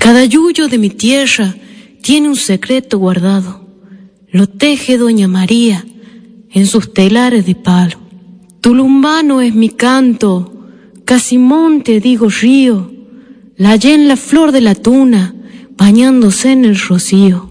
Cada yuyo de mi tierra tiene un secreto guardado. Lo teje Doña María en sus telares de palo. Tulumbano es mi canto, casi monte digo río, la hallé en la flor de la tuna, bañándose en el rocío.